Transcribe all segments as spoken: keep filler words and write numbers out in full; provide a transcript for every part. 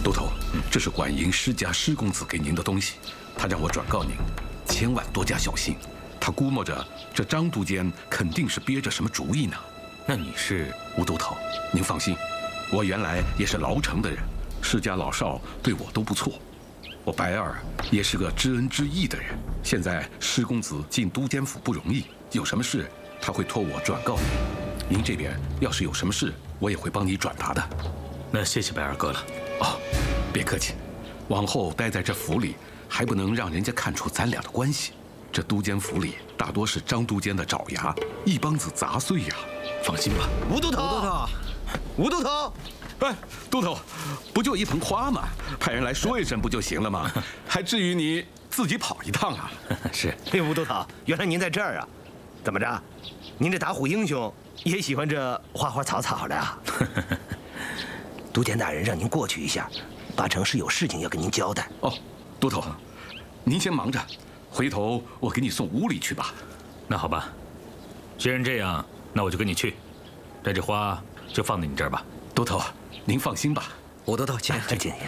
都头，这是管营施家施公子给您的东西，他让我转告您，千万多加小心。他估摸着这张督监肯定是憋着什么主意呢。 那你是吴都头，您放心，我原来也是牢城的人，施家老少对我都不错。我白二也是个知恩知义的人。现在施公子进都监府不容易，有什么事他会托我转告您。您这边要是有什么事，我也会帮你转达的。 那谢谢白二哥了。 哦，别客气。往后待在这府里，还不能让人家看出咱俩的关系。这都监府里大多是张都监的爪牙，一帮子杂碎呀。放心吧。 吴都头，吴都头，吴都头。 哎，都头，不就一盆花吗？派人来说一声不就行了吗？还至于你自己跑一趟啊？ 是。 哎，吴都头，原来您在这儿啊？怎么着？您这打虎英雄也喜欢这花花草草的啊？都监大人让您过去一下，八成是有事情要跟您交代。 哦，都头，您先忙着，回头我给你送屋里去吧。 那好吧，既然这样，那我就跟你去。这这花就放在你这儿吧。 都头，您放心吧。 吴都头，请请请。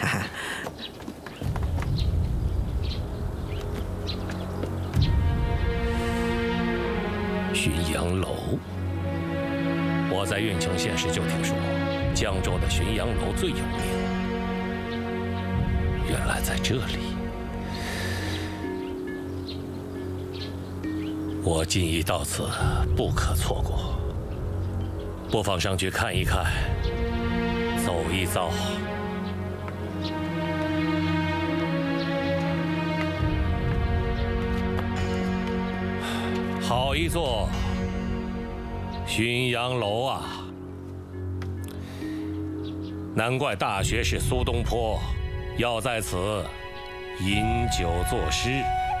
浔阳楼，我在运城县时就听说，江州的浔阳楼最有名。原来在这里，我今已到此，不可错过。不妨上去看一看，走一遭。好一座浔阳楼啊！难怪大学士苏东坡要在此饮酒作诗。